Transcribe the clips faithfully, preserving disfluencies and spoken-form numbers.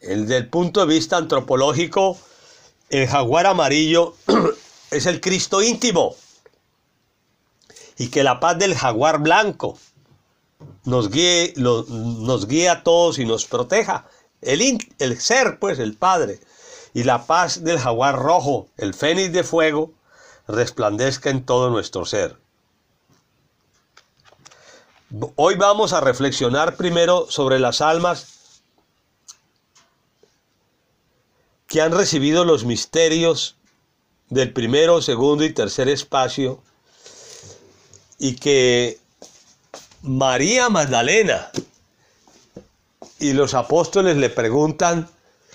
Desde el punto de vista antropológico, el jaguar amarillo es el Cristo íntimo. Y que la paz del jaguar blanco nos guíe, lo, nos guíe a todos y nos proteja. El, el ser, pues, el Padre. Y la paz del jaguar rojo, el fénix de fuego, resplandezca en todo nuestro ser. Hoy vamos a reflexionar primero sobre las almas que han recibido los misterios del primero, segundo y tercer espacio, y que María Magdalena y los apóstoles le preguntan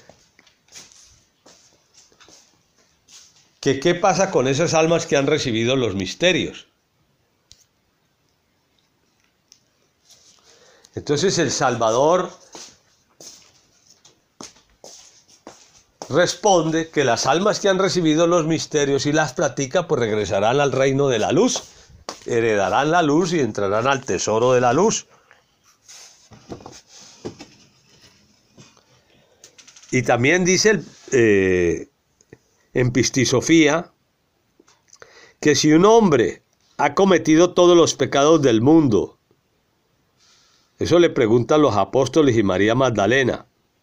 que qué pasa con esas almas que han recibido los misterios. Entonces el Salvador responde que las almas que han recibido los misterios y las practican, pues regresarán al reino de la luz, heredarán la luz y entrarán al tesoro de la luz. Y también dice el, eh, en Pistisofía que si un hombre ha cometido todos los pecados del mundo, eso le preguntan los apóstoles y María Magdalena,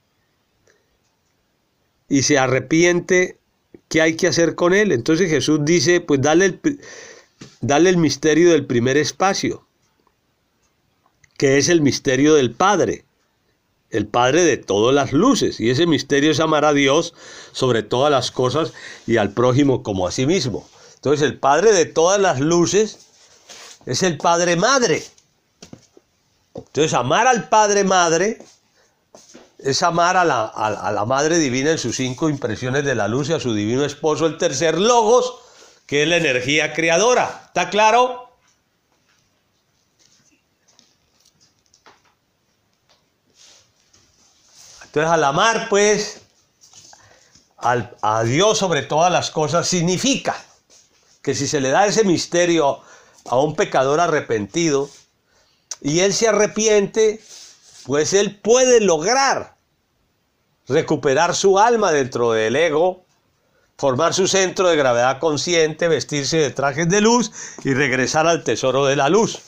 y se arrepiente, ¿qué hay que hacer con él? Entonces Jesús dice, pues dale el, dale el misterio del primer espacio, que es el misterio del Padre, el Padre de todas las luces, y ese misterio es amar a Dios sobre todas las cosas y al prójimo como a sí mismo. Entonces el Padre de todas las luces es el Padre Madre. Entonces amar al Padre Madre es amar a la, a, a la Madre Divina en sus cinco impresiones de la luz y a su divino esposo, el tercer Logos, que es la energía creadora. ¿Está claro? Entonces al amar, pues, al, a Dios sobre todas las cosas, significa que si se le da ese misterio a un pecador arrepentido y él se arrepiente, pues él puede lograr recuperar su alma dentro del ego, formar su centro de gravedad consciente, vestirse de trajes de luz y regresar al tesoro de la luz.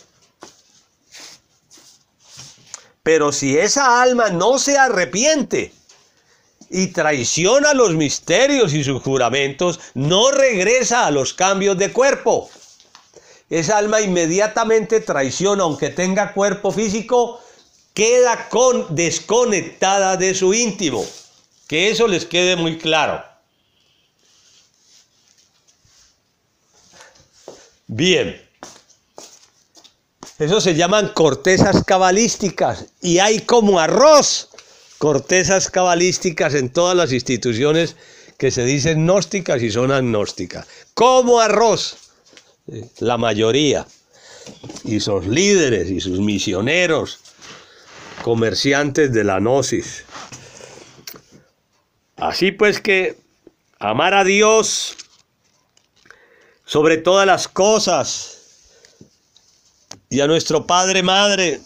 Pero si esa alma no se arrepiente y traiciona los misterios y sus juramentos, no regresa a los cambios de cuerpo. Esa alma inmediatamente traiciona, aunque tenga cuerpo físico, queda con, desconectada de su íntimo. Que eso les quede muy claro. Bien. Eso se llaman cortezas cabalísticas. Y hay como arroz cortezas cabalísticas en todas las instituciones que se dicen gnósticas y son agnósticas. Como arroz. La mayoría. Y sus líderes y sus misioneros, comerciantes de la gnosis. Así pues que amar a Dios sobre todas las cosas y a nuestro Padre Madre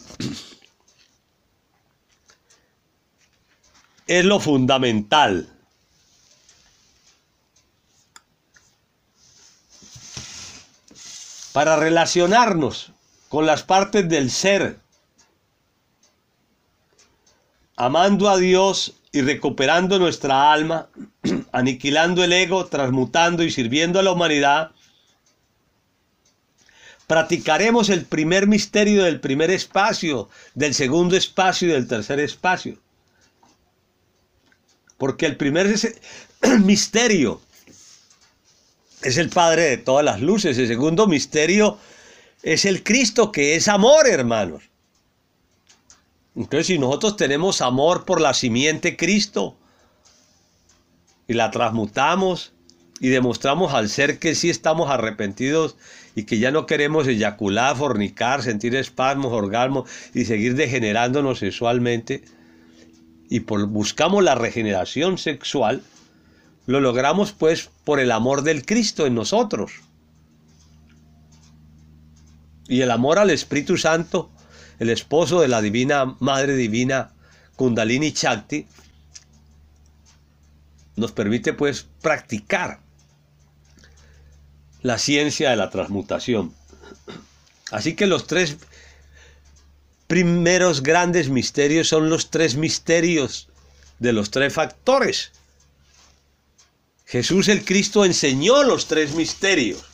es lo fundamental. Para relacionarnos con las partes del ser, amando a Dios y recuperando nuestra alma, aniquilando el ego, transmutando y sirviendo a la humanidad, practicaremos el primer misterio del primer espacio, del segundo espacio y del tercer espacio. Porque el primer misterio es el Padre de todas las luces. El segundo misterio es el Cristo, que es amor, hermanos. Entonces, si nosotros tenemos amor por la simiente Cristo y la transmutamos y demostramos al ser que sí estamos arrepentidos y que ya no queremos eyacular, fornicar, sentir espasmos, orgasmos y seguir degenerándonos sexualmente, y por, buscamos la regeneración sexual, lo logramos pues por el amor del Cristo en nosotros. Y el amor al Espíritu Santo, el esposo de la divina Madre Divina Kundalini Shakti, nos permite pues practicar la ciencia de la transmutación. Así que los tres primeros grandes misterios son los tres misterios de los tres factores. Jesús el Cristo enseñó los tres misterios.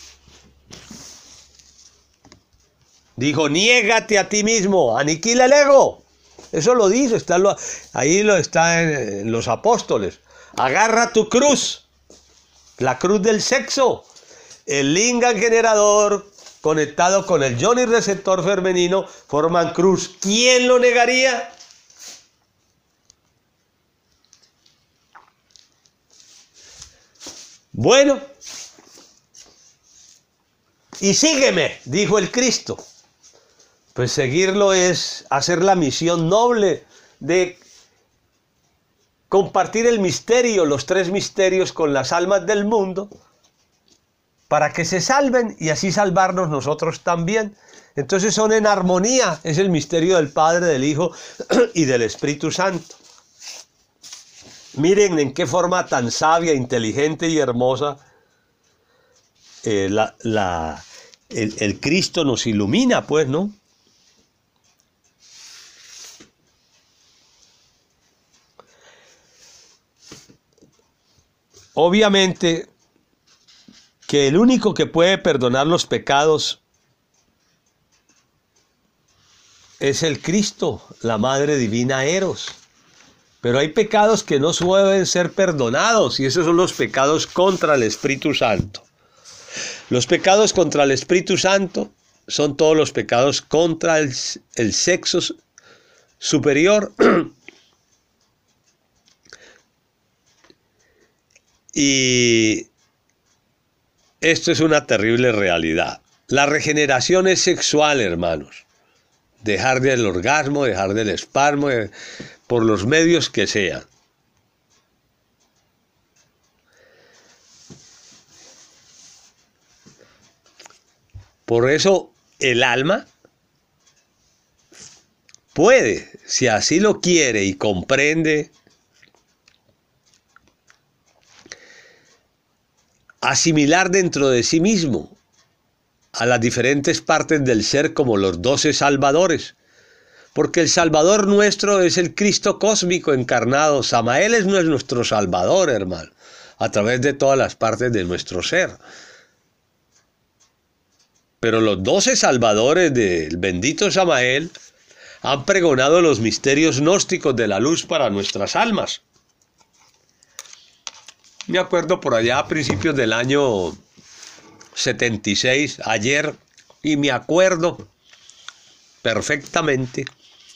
Dijo, niégate a ti mismo, aniquila el ego. Eso lo dice, está lo, ahí lo está en, en los apóstoles. Agarra tu cruz, la cruz del sexo, el lingam generador conectado con el yoni receptor femenino forman cruz. ¿Quién lo negaría? Bueno, y sígueme, dijo el Cristo. Pues seguirlo es hacer la misión noble de compartir el misterio, los tres misterios con las almas del mundo, para que se salven y así salvarnos nosotros también. Entonces son en armonía, es el misterio del Padre, del Hijo y del Espíritu Santo. Miren en qué forma tan sabia, inteligente y hermosa eh, la, la, el, el Cristo nos ilumina, pues, ¿no? Obviamente que el único que puede perdonar los pecados es el Cristo, la Madre Divina Eros. Pero hay pecados que no suelen ser perdonados y esos son los pecados contra el Espíritu Santo. Los pecados contra el Espíritu Santo son todos los pecados contra el, el sexo superior. Y esto es una terrible realidad. La regeneración es sexual, hermanos. Dejar del orgasmo, dejar del espasmo, por los medios que sean. Por eso el alma puede, si así lo quiere y comprende, asimilar dentro de sí mismo a las diferentes partes del ser como los doce salvadores, porque el Salvador nuestro es el Cristo cósmico encarnado. Samael es nuestro Salvador, hermano, a través de todas las partes de nuestro ser. Pero los doce salvadores del bendito Samael han pregonado los misterios gnósticos de la luz para nuestras almas. Me acuerdo por allá a principios del año setenta y seis, ayer, y me acuerdo perfectamente.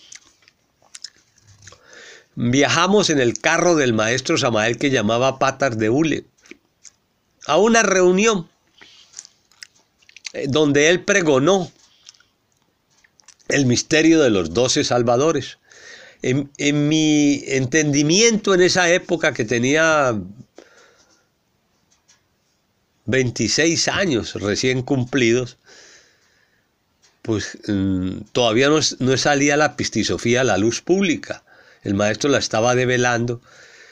Viajamos en el carro del maestro Samael, que llamaba Patas de Hule, a una reunión donde él pregonó el misterio de los doce salvadores. En, en mi entendimiento en esa época, que tenía veintiséis años recién cumplidos, pues mmm, todavía no, no salía la pistisofía a la luz pública. El maestro la estaba develando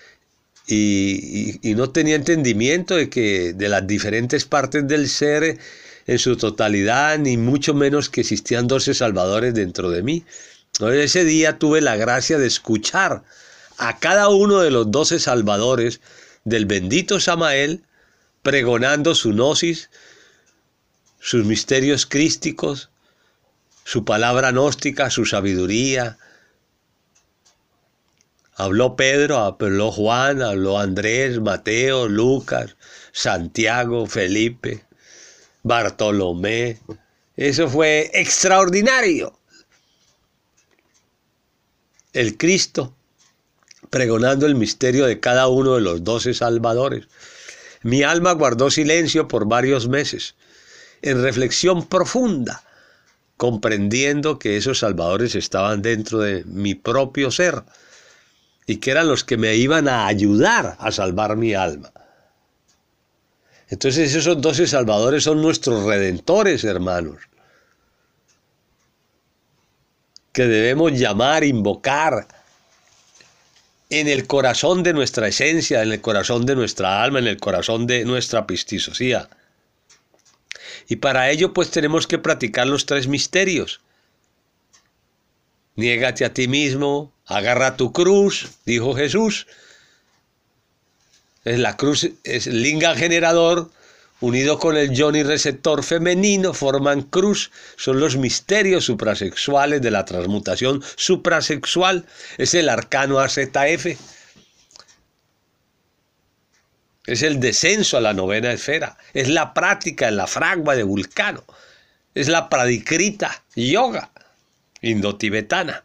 y, y, y no tenía entendimiento de que de las diferentes partes del ser en su totalidad, ni mucho menos que existían doce salvadores dentro de mí. Entonces, ese día tuve la gracia de escuchar a cada uno de los doce salvadores del bendito Samael pregonando su gnosis, sus misterios crísticos, su palabra gnóstica, su sabiduría. Habló Pedro, habló Juan, habló Andrés, Mateo, Lucas, Santiago, Felipe, Bartolomé. Eso fue extraordinario. El Cristo pregonando el misterio de cada uno de los doce salvadores. Mi alma guardó silencio por varios meses, en reflexión profunda, comprendiendo que esos salvadores estaban dentro de mi propio ser y que eran los que me iban a ayudar a salvar mi alma. Entonces esos doce salvadores son nuestros redentores, hermanos, que debemos llamar, invocar en el corazón de nuestra esencia, en el corazón de nuestra alma, en el corazón de nuestra pistisosía. Y para ello pues tenemos que practicar los tres misterios. Niégate a ti mismo, agarra tu cruz, dijo Jesús. Es la cruz, es el lingam generador, unido con el yoni receptor femenino, forman cruz. Son los misterios suprasexuales de la transmutación suprasexual. Es el arcano A Z F. Es el descenso a la novena esfera. Es la práctica en la fragua de Vulcano. Es la pradikrita yoga indotibetana.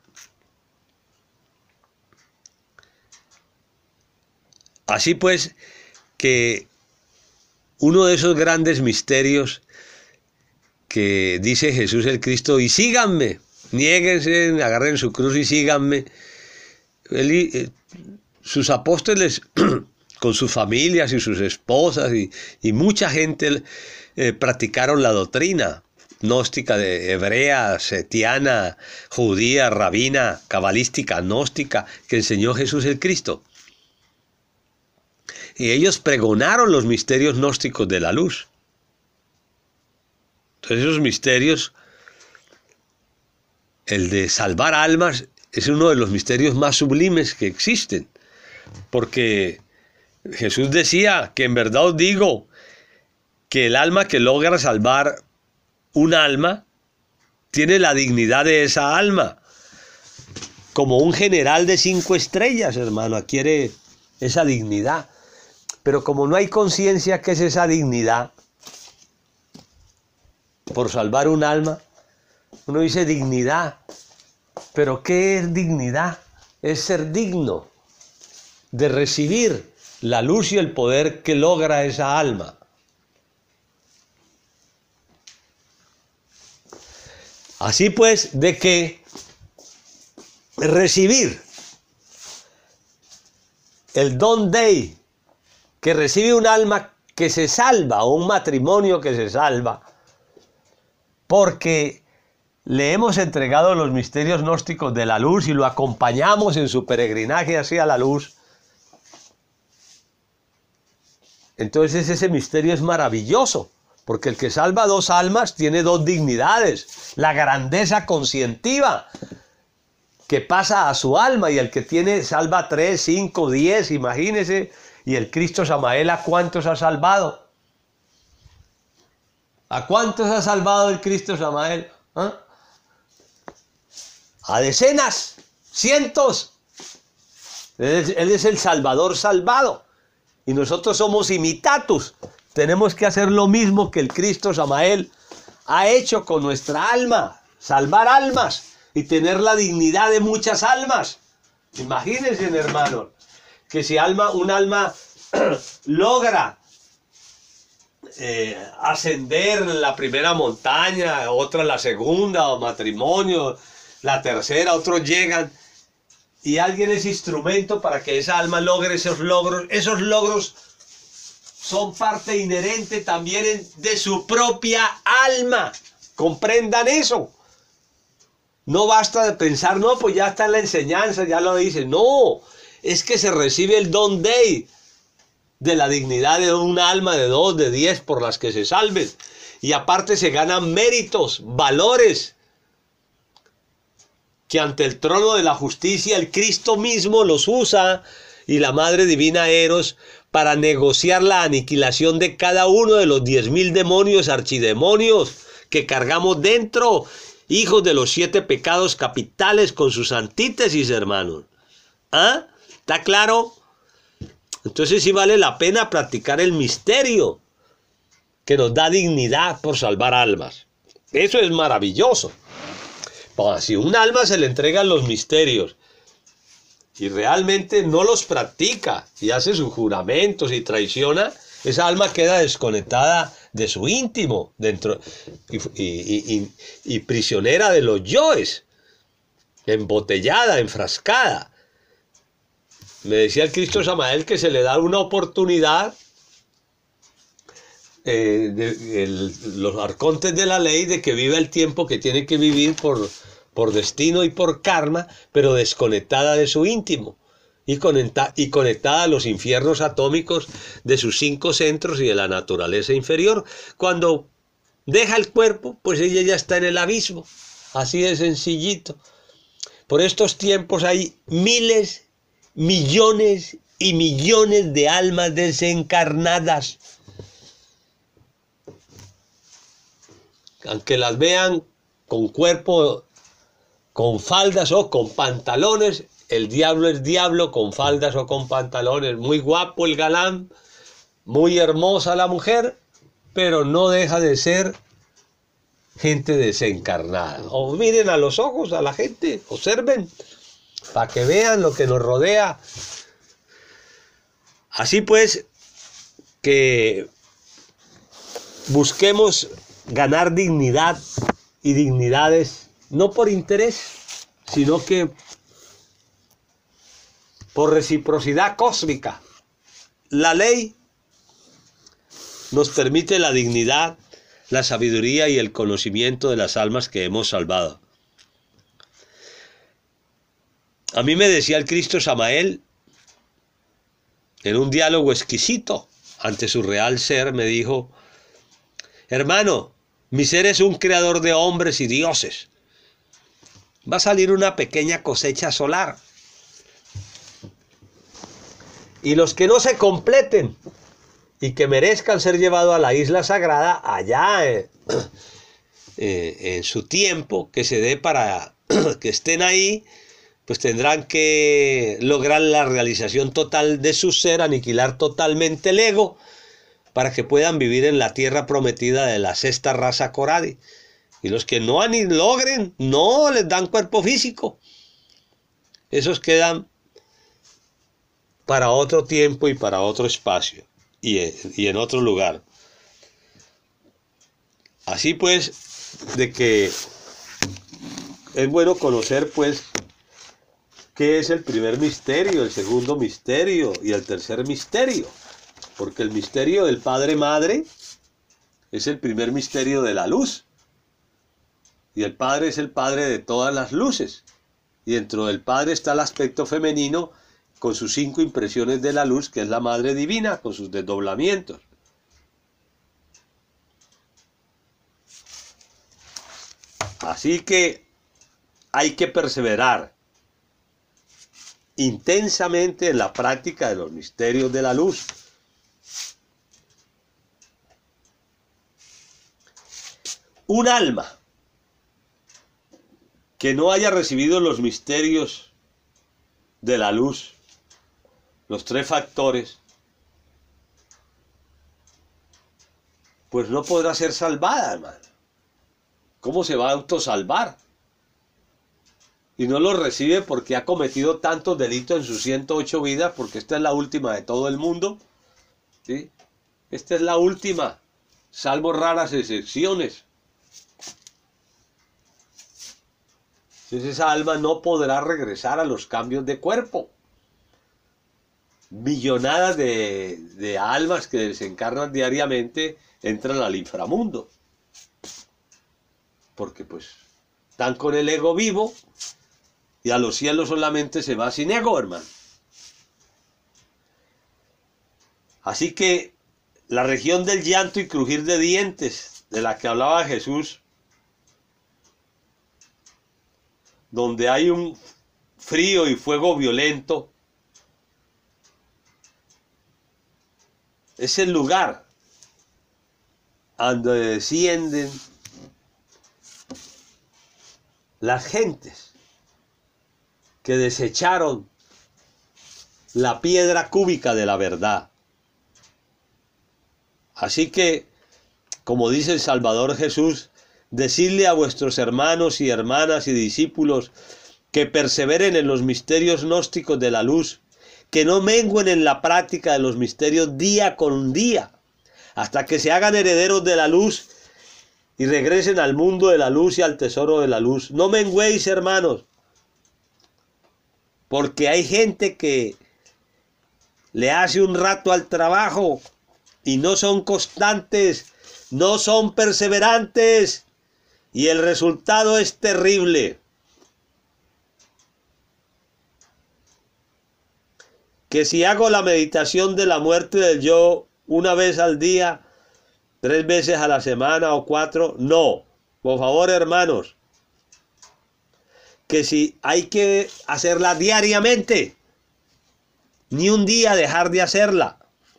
Así pues, que uno de esos grandes misterios que dice Jesús el Cristo, y síganme, niéguense, agarren su cruz y síganme. Él, eh, sus apóstoles con sus familias y sus esposas y, y mucha gente eh, practicaron la doctrina gnóstica de hebrea, setiana, judía, rabina, cabalística, gnóstica, que enseñó Jesús el Cristo. Y ellos pregonaron los misterios gnósticos de la luz. Entonces esos misterios, el de salvar almas, es uno de los misterios más sublimes que existen. Porque Jesús decía que en verdad os digo que el alma que logra salvar un alma tiene la dignidad de esa alma. Como un general de cinco estrellas, hermano, adquiere esa dignidad. Pero como no hay conciencia que es esa dignidad por salvar un alma, uno dice dignidad. ¿Pero qué es dignidad? Es ser digno de recibir la luz y el poder que logra esa alma. Así pues, de que recibir el don Dei que recibe un alma que se salva, o un matrimonio que se salva, porque le hemos entregado los misterios gnósticos de la luz y lo acompañamos en su peregrinaje hacia la luz. Entonces ese misterio es maravilloso, porque el que salva dos almas tiene dos dignidades. La grandeza conscientiva que pasa a su alma, y el que tiene salva tres, cinco, diez, imagínese. Y el Cristo Samael, ¿a cuántos ha salvado? ¿A cuántos ha salvado el Cristo Samael? ¿Ah? A decenas, cientos. Él es, él es el Salvador salvado. Y nosotros somos imitatus. Tenemos que hacer lo mismo que el Cristo Samael ha hecho con nuestra alma. Salvar almas y tener la dignidad de muchas almas. Imagínense, hermanos, que si alma, un alma logra eh, ascender la primera montaña, otra la segunda, o matrimonio, la tercera, otros llegan, y alguien es instrumento para que esa alma logre esos logros, esos logros son parte inherente también de su propia alma. Comprendan eso. No basta de pensar, no, pues ya está en la enseñanza, ya lo dice. No, es que se recibe el don Dei de la dignidad de un alma, de dos, de diez, por las que se salven. Y aparte se ganan méritos, valores, que ante el trono de la justicia el Cristo mismo los usa, y la Madre Divina Eros, para negociar la aniquilación de cada uno de los diez mil demonios, archidemonios, que cargamos dentro, hijos de los siete pecados capitales con sus antítesis, hermanos. ¿Ah? ¿Está claro? Entonces sí vale la pena practicar el misterio que nos da dignidad por salvar almas. Eso es maravilloso. Pues si un alma se le entregan los misterios y realmente no los practica y hace sus juramentos y traiciona, esa alma queda desconectada de su íntimo dentro y, y, y, y prisionera de los yoes, embotellada, enfrascada. Me decía el Cristo Samael que se le da una oportunidad, eh, de, el, los arcontes de la ley, de que viva el tiempo que tiene que vivir por, por destino y por karma, pero desconectada de su íntimo. y, conecta, y conectada a los infiernos atómicos de sus cinco centros y de la naturaleza inferior. Cuando deja el cuerpo, pues ella ya está en el abismo. Así de sencillito. Por estos tiempos hay miles, millones y millones de almas desencarnadas. Aunque las vean con cuerpo, con faldas o con pantalones, el diablo es diablo con faldas o con pantalones. Muy guapo el galán, muy hermosa la mujer, pero no deja de ser gente desencarnada. O miren a los ojos a la gente, observen, para que vean lo que nos rodea. Así pues, que busquemos ganar dignidad y dignidades, no por interés, sino que por reciprocidad cósmica. La ley nos permite la dignidad, la sabiduría y el conocimiento de las almas que hemos salvado. A mí me decía el Cristo Samael, en un diálogo exquisito ante su real ser, me dijo: hermano, mi ser es un creador de hombres y dioses. Va a salir una pequeña cosecha solar. Y los que no se completen y que merezcan ser llevados a la isla sagrada, allá eh, eh, en su tiempo, que se dé para que estén ahí, pues tendrán que lograr la realización total de su ser, aniquilar totalmente el ego, para que puedan vivir en la tierra prometida de la sexta raza Coradi. Y los que no ni logren, no les dan cuerpo físico. Esos quedan para otro tiempo y para otro espacio y, y en otro lugar. Así pues, de que es bueno conocer pues qué es el primer misterio, el segundo misterio y el tercer misterio. Porque el misterio del Padre Madre es el primer misterio de la luz. Y el Padre es el Padre de todas las luces. Y dentro del Padre está el aspecto femenino con sus cinco impresiones de la luz, que es la Madre Divina, con sus desdoblamientos. Así que hay que perseverar intensamente en la práctica de los misterios de la luz. Un alma que no haya recibido los misterios de la luz, los tres factores, pues no podrá ser salvada, hermano. ¿Cómo se va a autosalvar? Y no lo recibe porque ha cometido tantos delitos en sus ciento ocho vidas, porque esta es la última de todo el mundo, ¿sí? Esta es la última, salvo raras excepciones. Entonces esa alma no podrá regresar a los cambios de cuerpo. Millonadas de, de almas que desencarnan diariamente entran al inframundo. Porque pues están con el ego vivo y a los cielos solamente se va sin ego, hermano. Así que la región del llanto y crujir de dientes, de la que hablaba Jesús, donde hay un frío y fuego violento, es el lugar donde descienden las gentes que desecharon la piedra cúbica de la verdad. Así que, como dice el Salvador Jesús, decidle a vuestros hermanos y hermanas y discípulos que perseveren en los misterios gnósticos de la luz, que no mengüen en la práctica de los misterios día con día, hasta que se hagan herederos de la luz y regresen al mundo de la luz y al tesoro de la luz. No menguéis, hermanos, porque hay gente que le hace un rato al trabajo y no son constantes, no son perseverantes, y el resultado es terrible. Que si hago la meditación de la muerte del yo una vez al día, tres veces a la semana o cuatro, no. Por favor, hermanos, que si hay que hacerla diariamente, ni un día dejar de hacerla.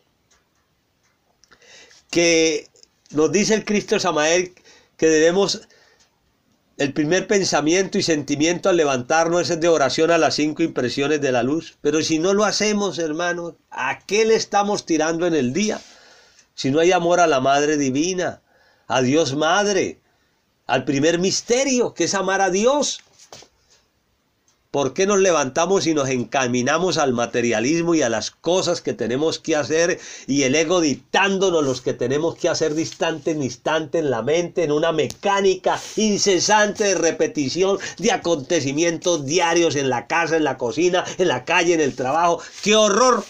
Que nos dice el Cristo Samael que debemos, el primer pensamiento y sentimiento al levantarnos es de oración a las cinco impresiones de la luz. Pero si no lo hacemos, hermanos, ¿a qué le estamos tirando en el día? Si no hay amor a la Madre Divina, a Dios Madre, al primer misterio, que es amar a Dios. ¿Por qué nos levantamos y nos encaminamos al materialismo y a las cosas que tenemos que hacer y el ego dictándonos los que tenemos que hacer de instante en instante en la mente, en una mecánica incesante de repetición de acontecimientos diarios en la casa, en la cocina, en la calle, en el trabajo? ¡Qué horror!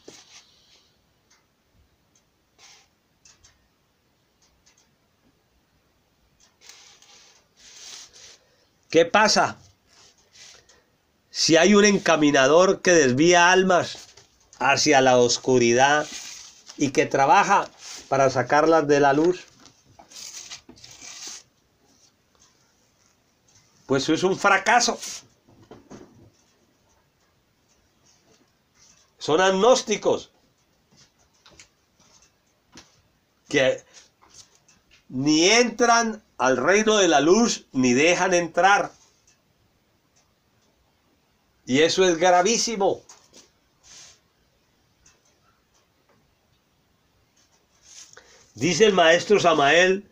¿Qué pasa si hay un encaminador que desvía almas hacia la oscuridad y que trabaja para sacarlas de la luz? Pues eso es un fracaso. Son agnósticos que ni entran al reino de la luz ni dejan entrar. Y eso es gravísimo. Dice el maestro Samael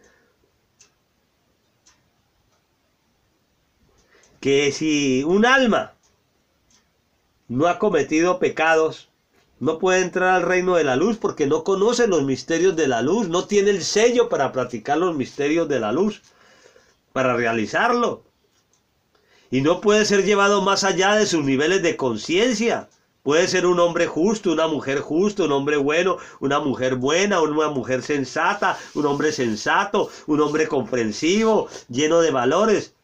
que si un alma no ha cometido pecados, no puede entrar al reino de la luz porque no conoce los misterios de la luz, no tiene el sello para practicar los misterios de la luz, para realizarlo. Y no puede ser llevado más allá de sus niveles de conciencia. Puede ser un hombre justo, una mujer justa, un hombre bueno, una mujer buena, una mujer sensata, un hombre sensato, un hombre comprensivo, lleno de valores.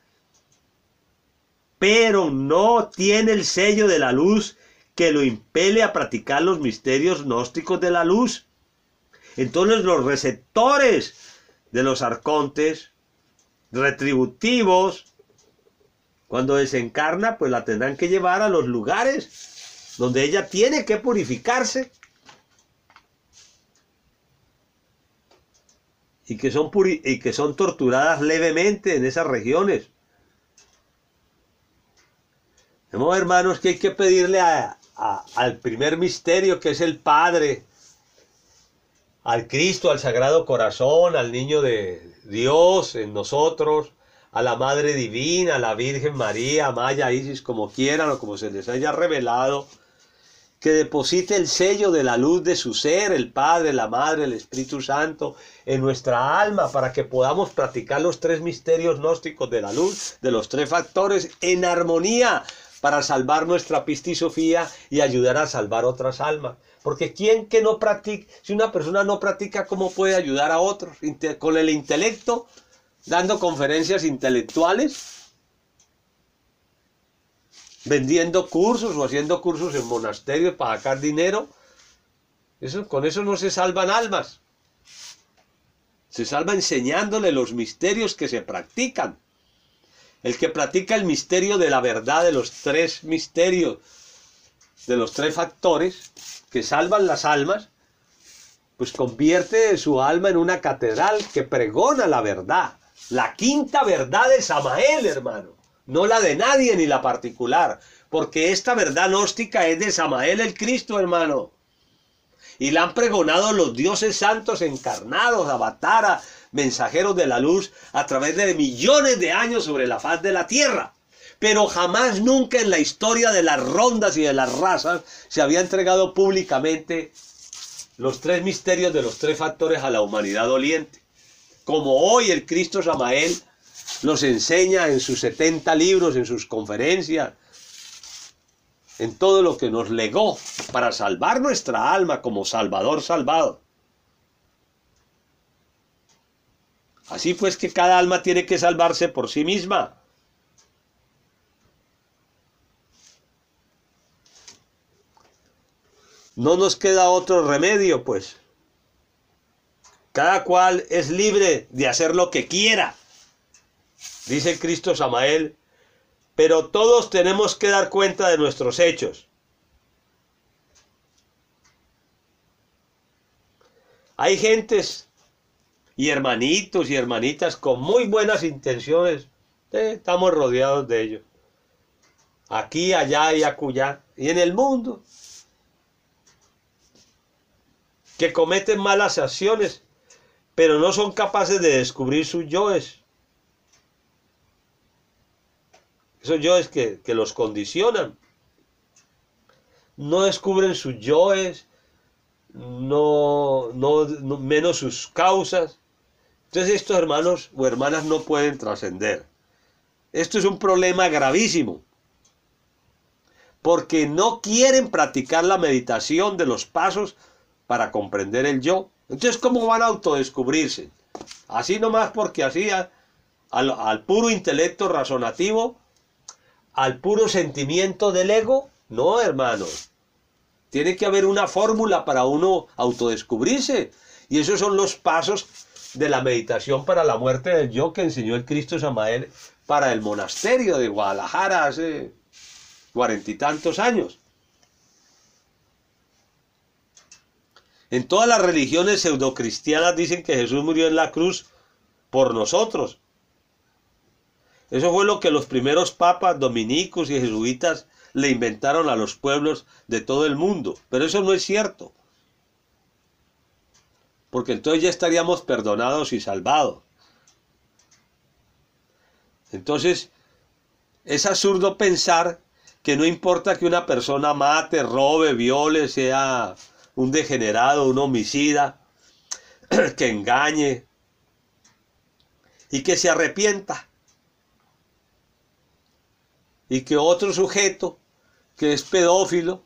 Pero no tiene el sello de la luz que lo impele a practicar los misterios gnósticos de la luz. Entonces los receptores de los arcontes retributivos, cuando desencarna, pues la tendrán que llevar a los lugares donde ella tiene que purificarse. Y que son, puri y que son torturadas levemente en esas regiones. Vemos, hermanos, que hay que pedirle a, a, al primer misterio, que es el Padre, al Cristo, al Sagrado Corazón, al Niño de Dios en nosotros, a la Madre Divina, a la Virgen María, a Maya, Isis, como quieran o como se les haya revelado, que deposite el sello de la luz de su ser, el Padre, la Madre, el Espíritu Santo, en nuestra alma, para que podamos practicar los tres misterios gnósticos de la luz, de los tres factores, en armonía, para salvar nuestra pista y Sofía y ayudar a salvar otras almas. Porque ¿quién que no practica? Si una persona no practica, ¿cómo puede ayudar a otros? ¿Con el intelecto? ¿Dando conferencias intelectuales? ¿Vendiendo cursos o haciendo cursos en monasterios para sacar dinero? Eso, con eso no se salvan almas. Se salva enseñándole los misterios que se practican. El que practica el misterio de la verdad, de los tres misterios, de los tres factores que salvan las almas, pues convierte su alma en una catedral que pregona la verdad. La quinta verdad de Samael, hermano. No la de nadie ni la particular. Porque esta verdad gnóstica es de Samael el Cristo, hermano. Y la han pregonado los dioses santos encarnados, avatara, mensajeros de la luz, a través de millones de años sobre la faz de la tierra. Pero jamás, nunca en la historia de las rondas y de las razas se había entregado públicamente los tres misterios de los tres factores a la humanidad doliente. Como hoy el Cristo Samael los enseña en sus setenta libros, en sus conferencias, en todo lo que nos legó para salvar nuestra alma como Salvador salvado. Así pues que cada alma tiene que salvarse por sí misma. no nos queda otro remedio, pues. Cada cual es libre de hacer lo que quiera, dice Cristo Samael, pero todos tenemos que dar cuenta de nuestros hechos. Hay gentes y hermanitos y hermanitas con muy buenas intenciones, eh, estamos rodeados de ellos, aquí, allá y acullá, y en el mundo, que cometen malas acciones, pero no son capaces de descubrir sus yoes. Esos yoes que, que los condicionan. No descubren sus yoes, no, no, no, menos sus causas. Entonces estos hermanos o hermanas no pueden trascender. Esto es un problema gravísimo, porque no quieren practicar la meditación de los pasos para comprender el yo. Entonces, ¿cómo van a autodescubrirse? Así nomás porque así, al, al puro intelecto razonativo, al puro sentimiento del ego. No, hermanos. Tiene que haber una fórmula para uno autodescubrirse. Y esos son los pasos de la meditación para la muerte del yo que enseñó el Cristo Samael para el monasterio de Guadalajara hace cuarenta y tantos años. En todas las religiones pseudocristianas dicen que Jesús murió en la cruz por nosotros. Eso fue lo que los primeros papas dominicos y jesuitas le inventaron a los pueblos de todo el mundo. Pero eso no es cierto. Porque entonces ya estaríamos perdonados y salvados. Entonces, es absurdo pensar que no importa que una persona mate, robe, viole, sea un degenerado, un homicida, que engañe y que se arrepienta. Y que otro sujeto que es pedófilo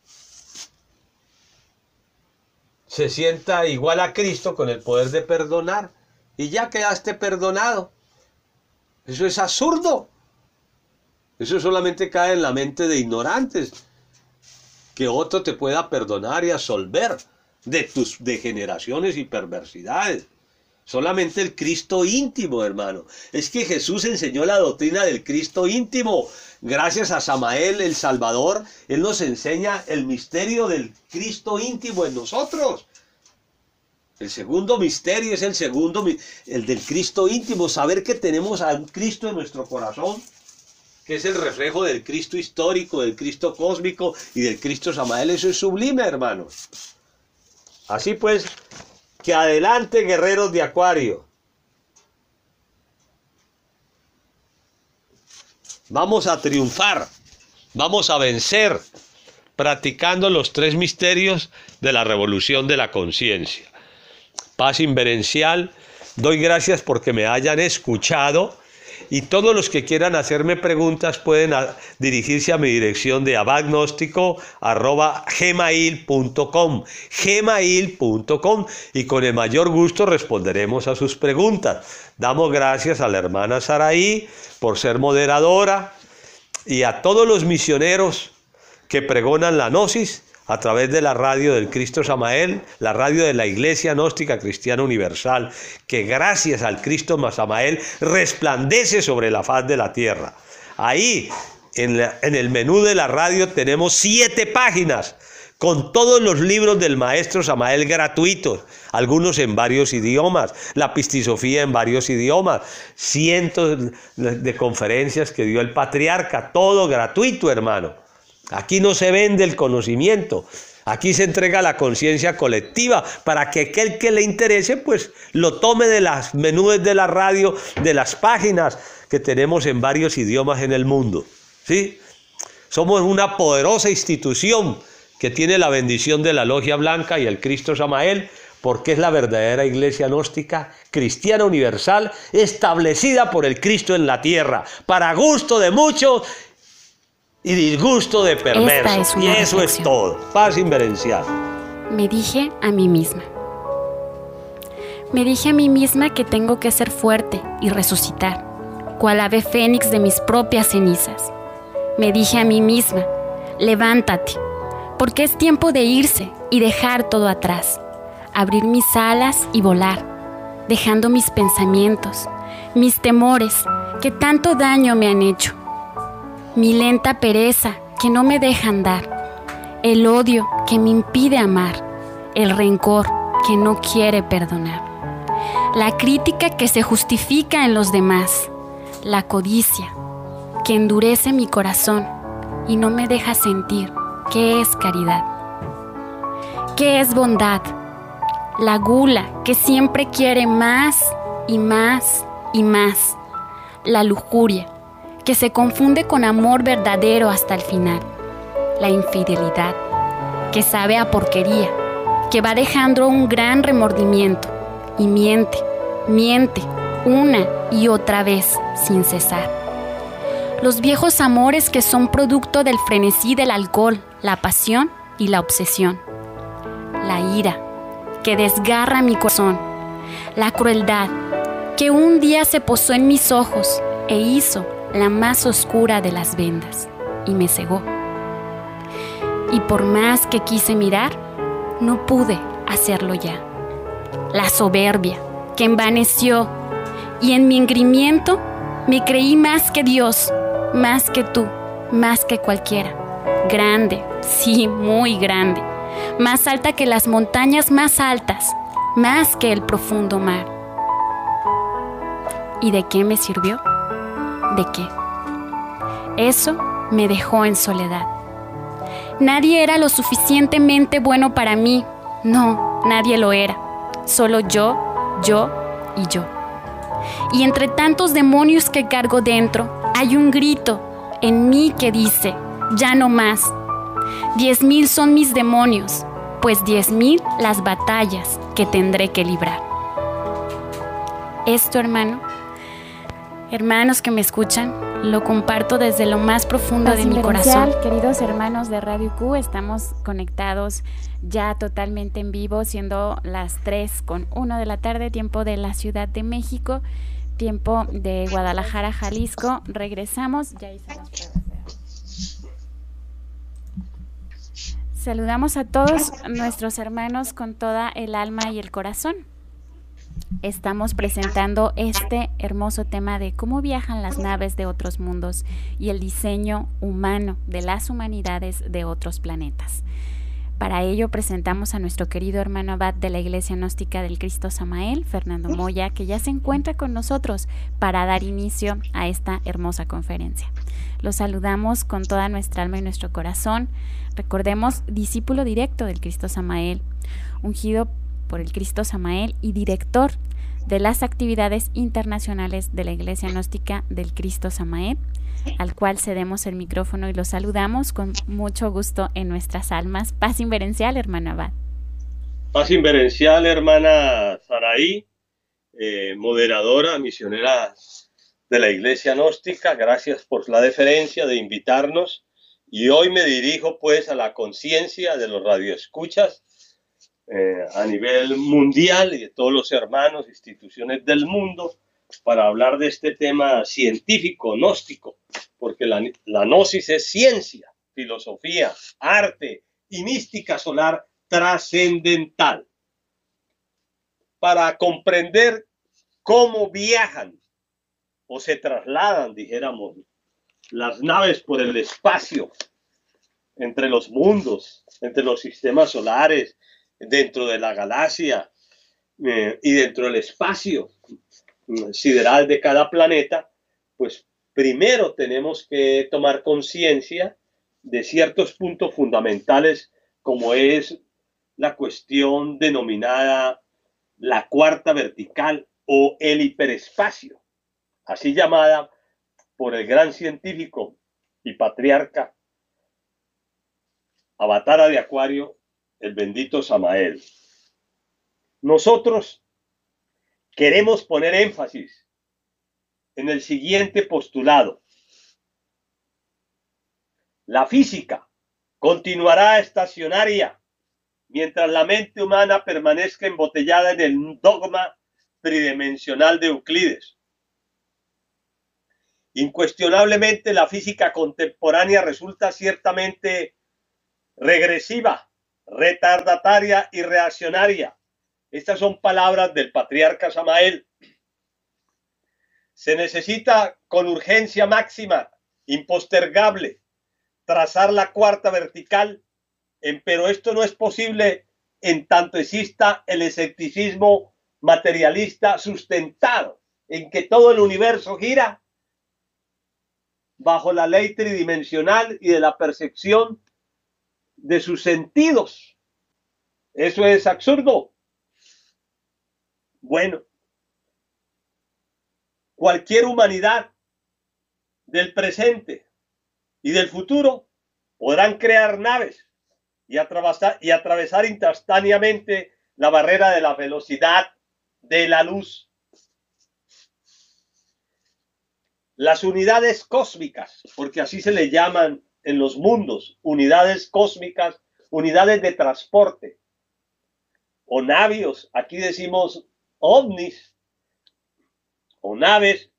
se sienta igual a Cristo con el poder de perdonar y ya quedaste perdonado. Eso es absurdo. Eso solamente cae en la mente de ignorantes. Que otro te pueda perdonar y absolver de tus degeneraciones y perversidades. Solamente el Cristo íntimo, hermano. Es que Jesús enseñó la doctrina del Cristo íntimo. Gracias a Samael, el Salvador, Él nos enseña el misterio del Cristo íntimo en nosotros. El segundo misterio es el segundo, el del Cristo íntimo. Saber que tenemos a un Cristo en nuestro corazón, que es el reflejo del Cristo histórico, del Cristo cósmico y del Cristo Samael. Eso es sublime, hermanos. Así pues, que adelante, guerreros de Acuario. Vamos a triunfar, vamos a vencer, practicando los tres misterios de la revolución de la conciencia. Paz inverencial, doy gracias porque me hayan escuchado. Y todos los que quieran hacerme preguntas pueden a, dirigirse a mi dirección de abagnóstico arroba gmail punto com, gmail punto com, y con el mayor gusto responderemos a sus preguntas. Damos gracias a la hermana Saraí por ser moderadora y a todos los misioneros que pregonan la gnosis a través de la radio del Cristo Samael, la radio de la Iglesia Gnóstica Cristiana Universal, que gracias al Cristo Samael resplandece sobre la faz de la tierra. Ahí, en, la, en el menú de la radio, tenemos siete páginas con todos los libros del Maestro Samael gratuitos, algunos en varios idiomas, la Pistisofía en varios idiomas, cientos de conferencias que dio el Patriarca, todo gratuito, hermano. Aquí no se vende el conocimiento, aquí se entrega la conciencia colectiva para que aquel que le interese pues lo tome de las menús de la radio, de las páginas que tenemos en varios idiomas en el mundo, ¿sí? Somos una poderosa institución que tiene la bendición de la Logia Blanca y el Cristo Samael, porque es la verdadera iglesia gnóstica cristiana universal establecida por el Cristo en la tierra, para gusto de muchos y disgusto de perversos. Y eso es todo. Paz inverencial. Me dije a mí misma. Me dije a mí misma que tengo que ser fuerte y resucitar, cual ave fénix de mis propias cenizas. Me dije a mí misma, levántate, porque es tiempo de irse y dejar todo atrás, abrir mis alas y volar, dejando mis pensamientos, mis temores que tanto daño me han hecho, mi lenta pereza que no me deja andar, el odio que me impide amar, el rencor que no quiere perdonar, la crítica que se justifica en los demás, la codicia que endurece mi corazón y no me deja sentir qué es caridad, qué es bondad, la gula que siempre quiere más y más y más, la lujuria que se confunde con amor verdadero hasta el final, la infidelidad que sabe a porquería, que va dejando un gran remordimiento y miente, miente una y otra vez sin cesar. Los viejos amores que son producto del frenesí del alcohol, la pasión y la obsesión. La ira que desgarra mi corazón, la crueldad que un día se posó en mis ojos e hizo la más oscura de las vendas y me cegó. Y por más que quise mirar, no pude hacerlo ya. La soberbia que envaneció y en mi engrimiento me creí más que Dios, más que tú, más que cualquiera. Grande, sí, muy grande. Más alta que las montañas más altas, más que el profundo mar. ¿Y de qué me sirvió? ¿De qué? Eso me dejó en soledad. Nadie era lo suficientemente bueno para mí. No, nadie lo era. Solo yo, yo y yo. Y entre tantos demonios que cargo dentro, hay un grito en mí que dice, ya no más. Diez mil son mis demonios, pues diez mil las batallas que tendré que librar. Esto, hermano, hermanos que me escuchan, lo comparto desde lo más profundo de mi corazón. Queridos hermanos de Radio Q, estamos conectados ya totalmente en vivo, siendo las tres con uno de la tarde, tiempo de la Ciudad de México, tiempo de Guadalajara, Jalisco. Regresamos, ya hice las pruebas. Saludamos a todos nuestros hermanos con toda el alma y el corazón. Estamos presentando este hermoso tema de cómo viajan las naves de otros mundos y el diseño humano de las humanidades de otros planetas. Para ello presentamos a nuestro querido hermano abad de la Iglesia Gnóstica del Cristo Samael, Fernando Moya, que ya se encuentra con nosotros para dar inicio a esta hermosa conferencia. Los saludamos con toda nuestra alma y nuestro corazón. Recordemos, discípulo directo del Cristo Samael, ungido por el Cristo Samael y director de las actividades internacionales de la Iglesia Gnóstica del Cristo Samael, al cual cedemos el micrófono y lo saludamos con mucho gusto en nuestras almas. Paz inverencial, hermano abad. Paz inverencial, hermana Saraí, eh, moderadora, misionera de la Iglesia Gnóstica. Gracias por la deferencia de invitarnos. Y hoy me dirijo pues a la conciencia de los radioescuchas eh, a nivel mundial y de todos los hermanos, instituciones del mundo, para hablar de este tema científico, gnóstico, porque la, la gnosis es ciencia, filosofía, arte y mística solar trascendental. Para comprender cómo viajan o se trasladan, dijéramos, las naves por el espacio, entre los mundos, entre los sistemas solares, dentro de la galaxia eh, y dentro del espacio sideral de cada planeta, pues primero tenemos que tomar conciencia de ciertos puntos fundamentales, como es la cuestión denominada la cuarta vertical o el hiperespacio, así llamada por el gran científico y patriarca Avatara de Acuario, el bendito Samael. Nosotros queremos poner énfasis en el siguiente postulado. La física continuará estacionaria mientras la mente humana permanezca embotellada en el dogma tridimensional de Euclides. Incuestionablemente, la física contemporánea resulta ciertamente regresiva, retardataria y reaccionaria. Estas son palabras del patriarca Samael. Se necesita con urgencia máxima, impostergable, trazar la cuarta vertical, pero esto no es posible en tanto exista el escepticismo materialista sustentado en que todo el universo gira bajo la ley tridimensional y de la percepción de sus sentidos. Eso es absurdo. Bueno, cualquier humanidad del presente y del futuro podrán crear naves y atravesar, y atravesar instantáneamente la barrera de la velocidad de la luz. Las unidades cósmicas, porque así se le llaman en los mundos, unidades cósmicas, unidades de transporte, o navios, aquí decimos ovnis, o naves,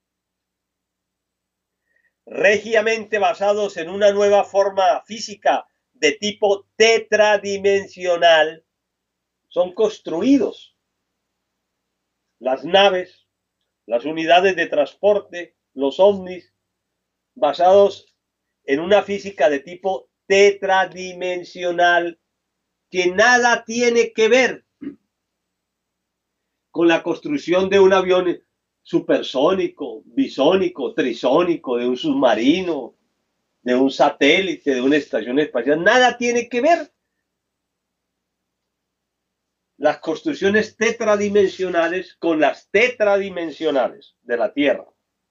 regiamente basados en una nueva forma física de tipo tetradimensional, son construidos. Las naves, las unidades de transporte, los ovnis, basados en una física de tipo tetradimensional que nada tiene que ver con la construcción de un avión supersónico, bisónico, trisónico, de un submarino, de un satélite, de una estación espacial. Nada tiene que ver. Las construcciones tetradimensionales con las tetradimensionales de la Tierra.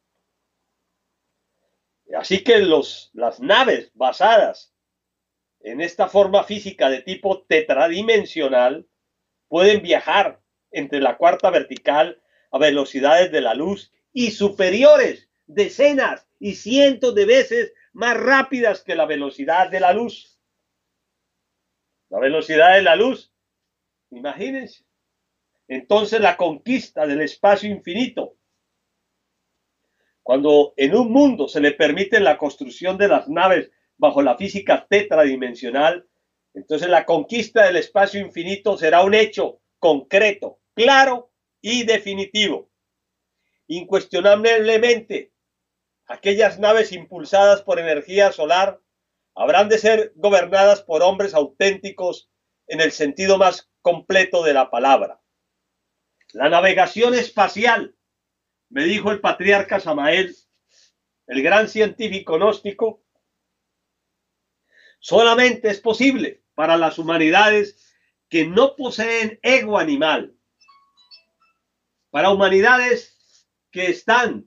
Así que los, las naves basadas en esta forma física de tipo tetradimensional pueden viajar entre la cuarta vertical a velocidades de la luz y superiores, decenas y cientos de veces más rápidas que la velocidad de la luz. La velocidad de la luz, imagínense. Entonces la conquista del espacio infinito, cuando en un mundo se le permite la construcción de las naves bajo la física tetradimensional, entonces la conquista del espacio infinito será un hecho concreto, claro y definitivo. Incuestionablemente, aquellas naves impulsadas por energía solar habrán de ser gobernadas por hombres auténticos en el sentido más completo de la palabra. La navegación espacial, me dijo el patriarca Samael, el gran científico gnóstico, solamente es posible para las humanidades que no poseen ego animal, para humanidades que están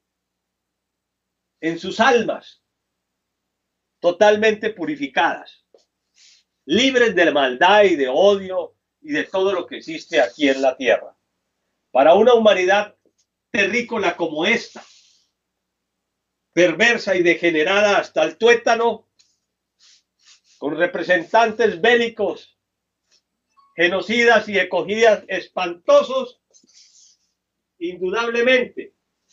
en sus almas totalmente purificadas, libres de maldad y de odio y de todo lo que existe aquí en la tierra. Para una humanidad terrícola como esta, perversa y degenerada hasta el tuétano, con representantes bélicos, genocidas y ecocidas espantosos, indudablemente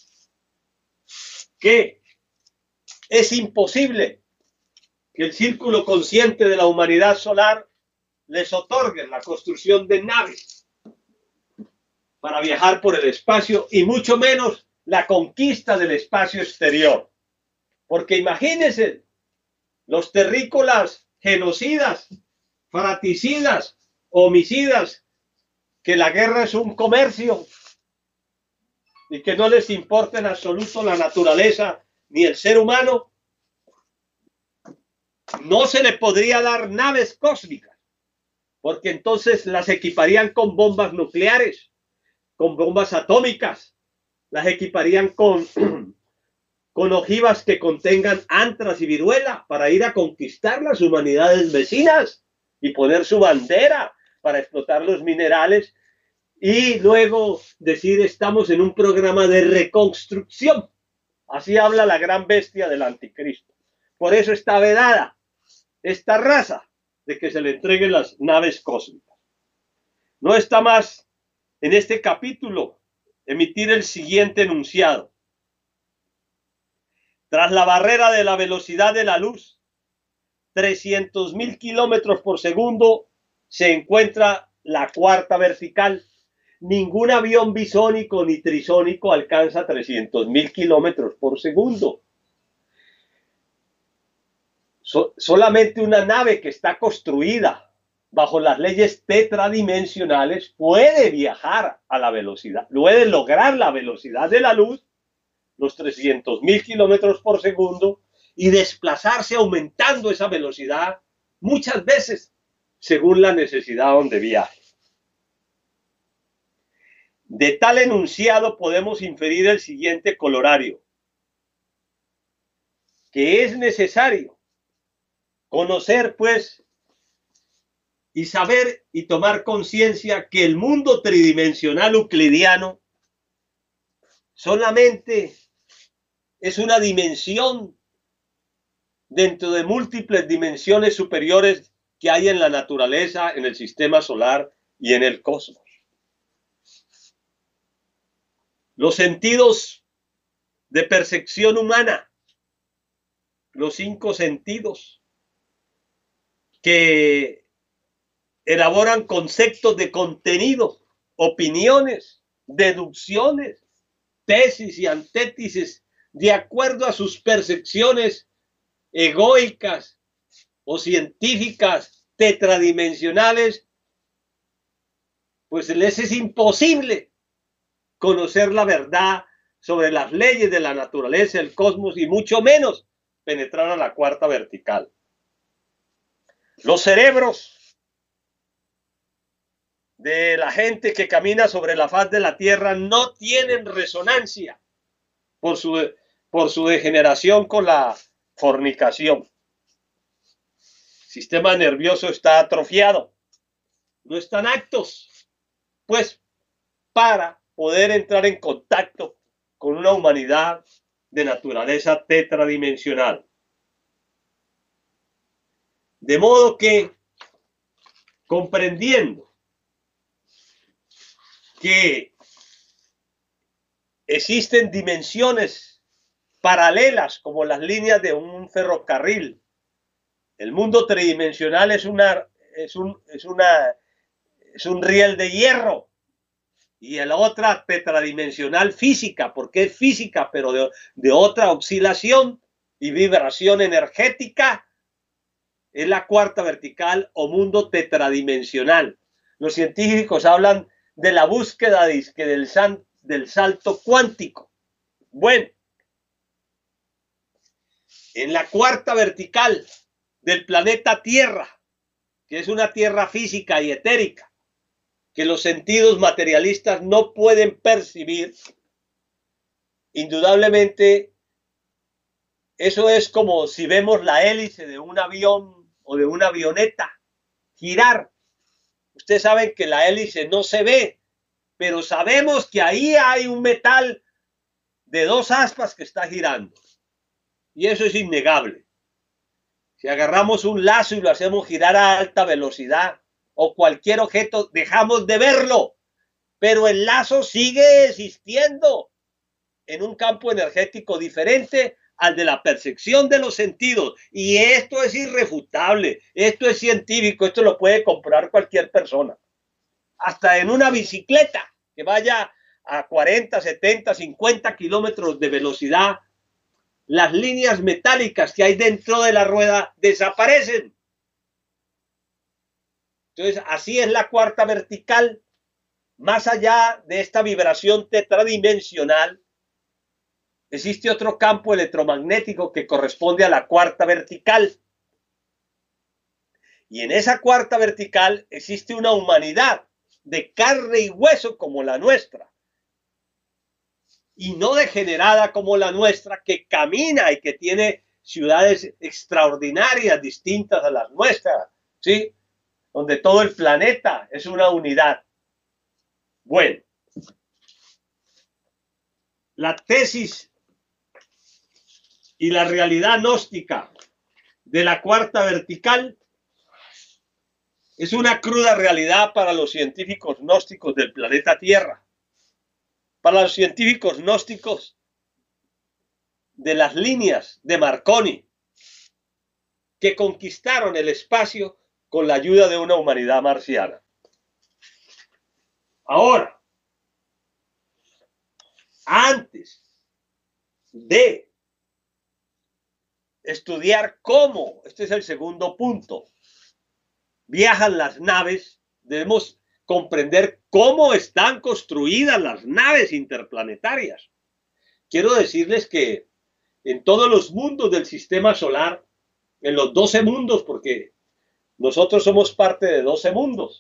que es imposible que el círculo consciente de la humanidad solar les otorgue la construcción de naves para viajar por el espacio y mucho menos la conquista del espacio exterior. Porque imagínense, los terrícolas genocidas, fratricidas, homicidas, que la guerra es un comercio y que no les importa en absoluto la naturaleza ni el ser humano, no se le podría dar naves cósmicas, porque entonces las equiparían con bombas nucleares, con bombas atómicas, las equiparían con, con ojivas que contengan antras y viruela para ir a conquistar las humanidades vecinas y poner su bandera para explotar los minerales y luego decir estamos en un programa de reconstrucción. Así habla la gran bestia del anticristo. Por eso está vedada esta raza de que se le entreguen las naves cósmicas. No está más en este capítulo emitir el siguiente enunciado. Tras la barrera de la velocidad de la luz, trescientos mil kilómetros por segundo se encuentra la cuarta vertical. Ningún avión bisónico ni trisónico alcanza trescientos mil kilómetros por segundo. So, solamente una nave que está construida bajo las leyes tetradimensionales puede viajar a la velocidad, puede lograr la velocidad de la luz, los trescientos mil kilómetros por segundo, y desplazarse aumentando esa velocidad muchas veces según la necesidad donde viaje. De tal enunciado podemos inferir el siguiente colorario, que es necesario conocer, pues, y saber y tomar conciencia que el mundo tridimensional euclidiano solamente es una dimensión dentro de múltiples dimensiones superiores que hay en la naturaleza, en el sistema solar y en el cosmos. Los sentidos de percepción humana, los cinco sentidos que elaboran conceptos de contenido, opiniones, deducciones, tesis y antítesis de acuerdo a sus percepciones egoicas o científicas tetradimensionales, pues les es imposible conocer la verdad sobre las leyes de la naturaleza, el cosmos, y mucho menos penetrar a la cuarta vertical. Los cerebros de la gente que camina sobre la faz de la tierra no tienen resonancia por su, por su degeneración con la fornicación. El sistema nervioso está atrofiado. No están aptos, pues, para poder entrar en contacto con una humanidad de naturaleza tetradimensional. De modo que, comprendiendo que existen dimensiones paralelas como las líneas de un ferrocarril, el mundo tridimensional es una es un es una es un riel de hierro, y la otra tetradimensional física, porque es física pero de, de otra oscilación y vibración energética, es la cuarta vertical o mundo tetradimensional. Los científicos hablan de la búsqueda disque del, san, del salto cuántico. Bueno, en la cuarta vertical del planeta Tierra, que es una tierra física y etérica, que los sentidos materialistas no pueden percibir, indudablemente eso es como si vemos la hélice de un avión o de una avioneta girar. Ustedes saben que la hélice no se ve, pero sabemos que ahí hay un metal de dos aspas que está girando. Y eso es innegable. Si agarramos un lazo y lo hacemos girar a alta velocidad o cualquier objeto, dejamos de verlo, pero el lazo sigue existiendo en un campo energético diferente al de la percepción de los sentidos. Y esto es irrefutable, esto es científico, esto lo puede comprobar cualquier persona. Hasta en una bicicleta que vaya a cuarenta, setenta, cincuenta kilómetros de velocidad, las líneas metálicas que hay dentro de la rueda desaparecen. Entonces, así es la cuarta vertical. Más allá de esta vibración tetradimensional, existe otro campo electromagnético que corresponde a la cuarta vertical. Y en esa cuarta vertical existe una humanidad de carne y hueso como la nuestra, y no degenerada como la nuestra, que camina y que tiene ciudades extraordinarias distintas a las nuestras, ¿sí? Donde todo el planeta es una unidad. Bueno, la tesis y la realidad gnóstica de la cuarta vertical es una cruda realidad para los científicos gnósticos del planeta Tierra, para los científicos gnósticos de las líneas de Marconi, que conquistaron el espacio con la ayuda de una humanidad marciana. Ahora, antes de estudiar cómo, este es el segundo punto, viajan las naves, debemos comprender cómo están construidas las naves interplanetarias. Quiero decirles que en todos los mundos del sistema solar, en los doce mundos, porque nosotros somos parte de doce mundos,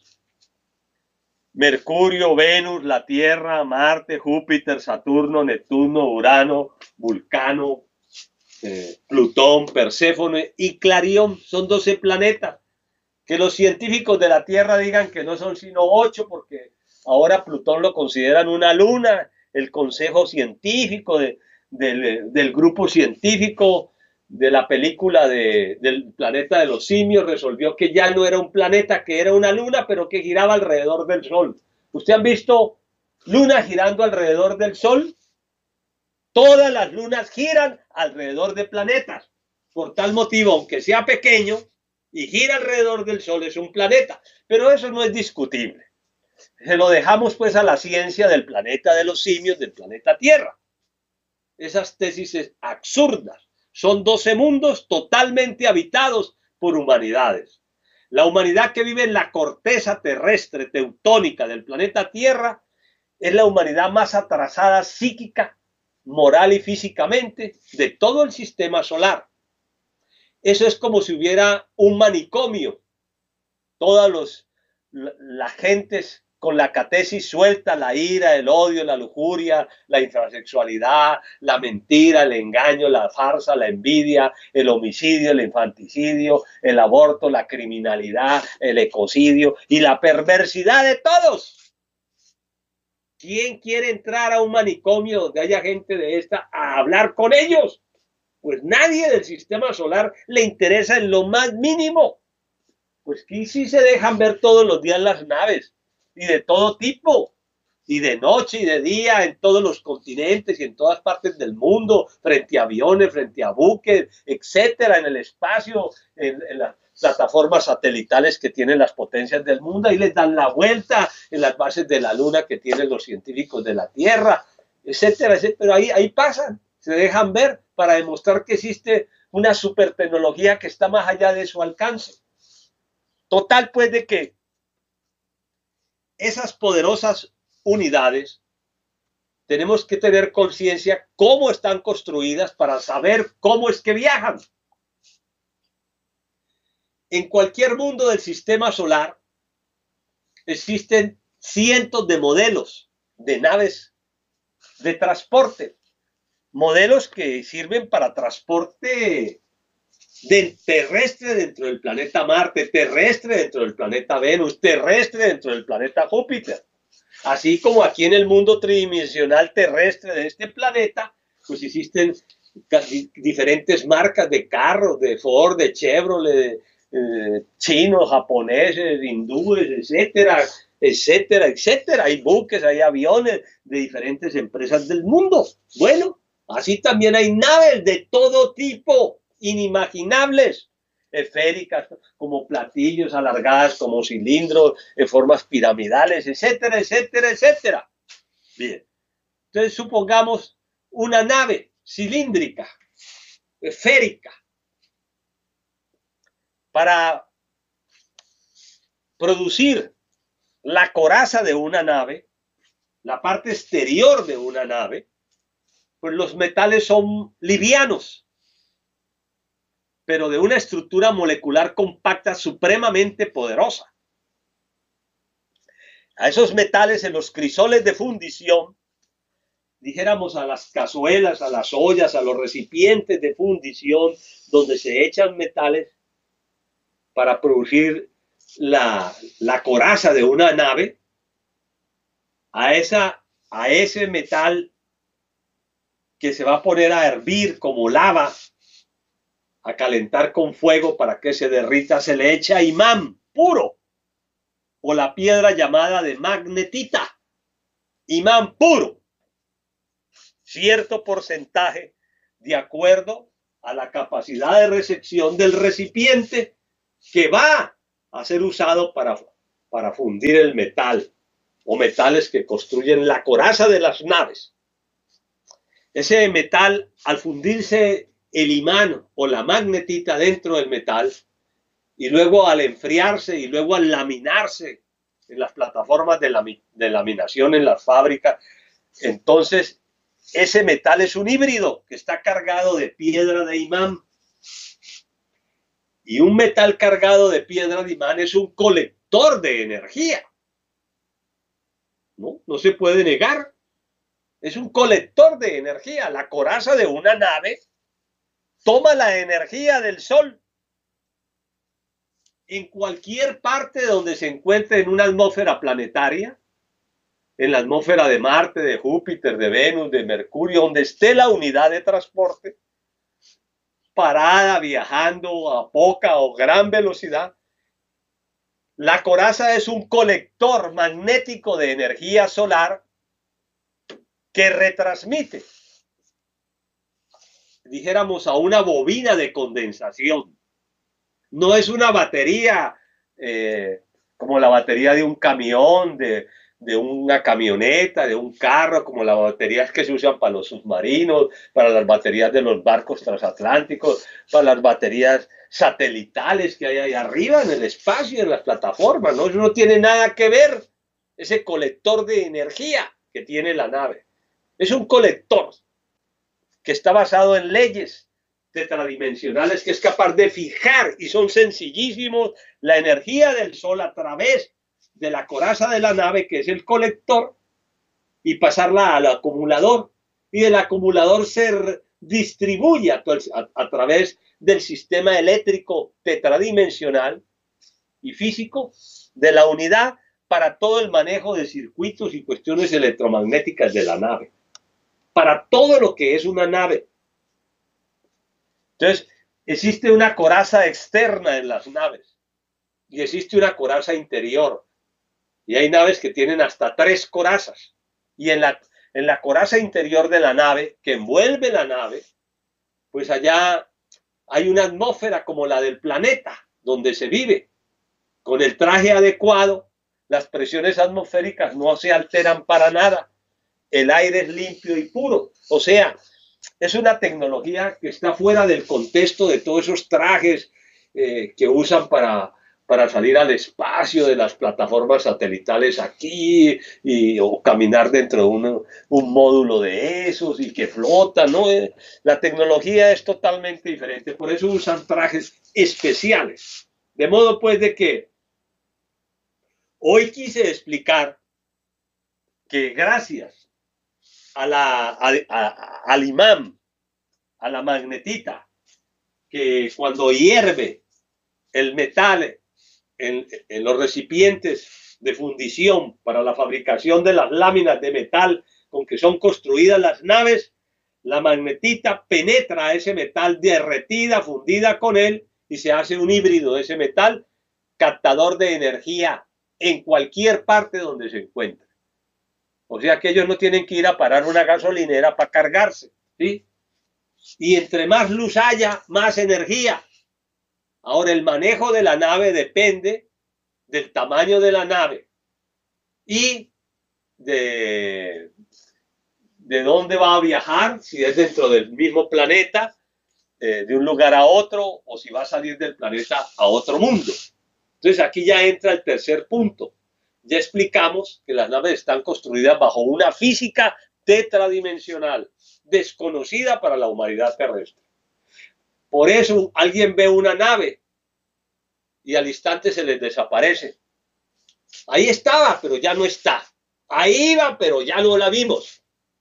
Mercurio, Venus, la Tierra, Marte, Júpiter, Saturno, Neptuno, Urano, Vulcano, eh, Plutón, Perséfone y Clarión, son doce planetas. Que los científicos de la Tierra digan que no son sino ocho, porque ahora Plutón lo consideran una luna. El consejo científico de, del, del grupo científico de la película de, del planeta de los simios resolvió que ya no era un planeta, que era una luna, pero que giraba alrededor del Sol. ¿Usted han visto luna girando alrededor del Sol? Todas las lunas giran alrededor de planetas. Por tal motivo, aunque sea pequeño y gira alrededor del Sol, es un planeta. Pero eso no es discutible. Se lo dejamos pues a la ciencia del planeta de los simios, del planeta Tierra. Esas tesis absurdas. Son doce mundos totalmente habitados por humanidades. La humanidad que vive en la corteza terrestre teutónica del planeta Tierra es la humanidad más atrasada psíquica, moral y físicamente de todo el sistema solar. Eso es como si hubiera un manicomio. Todas los, las gentes con la catesis suelta, la ira, el odio, la lujuria, la infrasexualidad, la mentira, el engaño, la farsa, la envidia, el homicidio, el infanticidio, el aborto, la criminalidad, el ecocidio y la perversidad de todos. ¿Quién quiere entrar a un manicomio donde haya gente de esta a hablar con ellos? Pues nadie del sistema solar le interesa en lo más mínimo. Pues que sí se dejan ver todos los días las naves. Y de todo tipo, y de noche y de día, en todos los continentes y en todas partes del mundo, frente a aviones, frente a buques, etcétera, en el espacio, en, en las plataformas satelitales que tienen las potencias del mundo, y les dan la vuelta en las bases de la luna que tienen los científicos de la Tierra, etcétera, etcétera. Pero ahí, ahí pasan, se dejan ver para demostrar que existe una super tecnología que está más allá de su alcance. Total, pues, de que esas poderosas unidades tenemos que tener conciencia cómo están construidas para saber cómo es que viajan. En cualquier mundo del sistema solar existen cientos de modelos de naves de transporte, modelos que sirven para transporte de terrestre dentro del planeta Marte, terrestre dentro del planeta Venus, terrestre dentro del planeta Júpiter. Así como aquí en el mundo tridimensional terrestre de este planeta, pues existen diferentes marcas de carros, de Ford, de Chevrolet, de, eh, chinos, japoneses, hindúes, etcétera, etcétera, etcétera. Hay buques, hay aviones de diferentes empresas del mundo. Bueno, así también hay naves de todo tipo, inimaginables, esféricas, como platillos, alargadas, como cilindros, en formas piramidales, etcétera, etcétera, etcétera. Bien, entonces supongamos una nave cilíndrica, esférica. Para producir la coraza de una nave, la parte exterior de una nave, pues los metales son livianos, pero de una estructura molecular compacta supremamente poderosa. A esos metales en los crisoles de fundición, dijéramos a las cazuelas, a las ollas, a los recipientes de fundición, donde se echan metales para producir la, la coraza de una nave, a, esa, a ese metal que se va a poner a hervir como lava, a calentar con fuego para que se derrita, se le echa imán puro o la piedra llamada de magnetita, imán puro, cierto porcentaje de acuerdo a la capacidad de recepción del recipiente que va a ser usado para, para fundir el metal o metales que construyen la coraza de las naves. Ese metal, al fundirse el imán o la magnetita dentro del metal, y luego al enfriarse y luego al laminarse en las plataformas de, lami de laminación en las fábricas, entonces ese metal es un híbrido que está cargado de piedra de imán. Y un metal cargado de piedra de imán es un colector de energía. No, no se puede negar. Es un colector de energía. La coraza de una nave toma la energía del sol. En cualquier parte donde se encuentre en una atmósfera planetaria, en la atmósfera de Marte, de Júpiter, de Venus, de Mercurio, donde esté la unidad de transporte, parada, viajando a poca o gran velocidad, la coraza es un colector magnético de energía solar que retransmite, dijéramos, a una bobina de condensación. No es una batería eh, como la batería de un camión, de, de una camioneta, de un carro, como las baterías que se usan para los submarinos, para las baterías de los barcos transatlánticos, para las baterías satelitales que hay ahí arriba en el espacio, en las plataformas, ¿no? Eso no tiene nada que ver, ese colector de energía que tiene la nave. Es un colector que está basado en leyes tetradimensionales, que es capaz de fijar, y son sencillísimos, la energía del sol a través de la coraza de la nave, que es el colector, y pasarla al acumulador, y el acumulador se distribuye a, a, a través del sistema eléctrico tetradimensional y físico de la unidad para todo el manejo de circuitos y cuestiones electromagnéticas de la nave, para todo lo que es una nave. Entonces, existe una coraza externa en las naves y existe una coraza interior. Y hay naves que tienen hasta tres corazas. Y en la, en la coraza interior de la nave, que envuelve la nave, pues allá hay una atmósfera como la del planeta, donde se vive. Con el traje adecuado, las presiones atmosféricas no se alteran para nada. El aire es limpio y puro. O sea, es una tecnología que está fuera del contexto de todos esos trajes eh, que usan para, para salir al espacio de las plataformas satelitales aquí y, o caminar dentro de un, un módulo de esos y que flota, ¿no? Eh, la tecnología es totalmente diferente, por eso usan trajes especiales. De modo pues de que hoy quise explicar que gracias A la, a, a, al imán, a la magnetita, que cuando hierve el metal en, en los recipientes de fundición para la fabricación de las láminas de metal con que son construidas las naves, la magnetita penetra a ese metal derretida, fundida con él, y se hace un híbrido de ese metal, captador de energía en cualquier parte donde se encuentre. O sea que ellos no tienen que ir a parar una gasolinera para cargarse, ¿sí? Y entre más luz haya, más energía. Ahora, el manejo de la nave depende del tamaño de la nave y de, de dónde va a viajar, si es dentro del mismo planeta, eh, de un lugar a otro, o si va a salir del planeta a otro mundo. Entonces aquí ya entra el tercer punto. Ya explicamos que las naves están construidas bajo una física tetradimensional, desconocida para la humanidad terrestre. Por eso alguien ve una nave y al instante se les desaparece. Ahí estaba, pero ya no está. Ahí iba, pero ya no la vimos.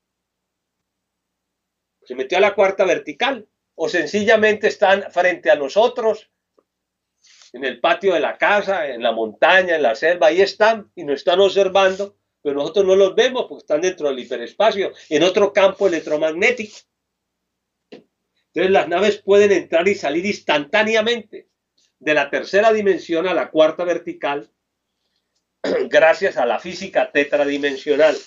Se metió a la cuarta vertical, o sencillamente están frente a nosotros, en el patio de la casa, en la montaña, en la selva, ahí están y nos están observando, pero nosotros no los vemos porque están dentro del hiperespacio, en otro campo electromagnético. Entonces las naves pueden entrar y salir instantáneamente de la tercera dimensión a la cuarta vertical gracias a la física tetradimensional.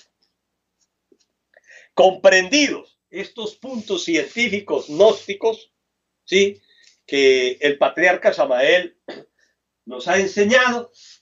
Comprendidos estos puntos científicos gnósticos, ¿sí? Que el patriarca Samael nos ha enseñado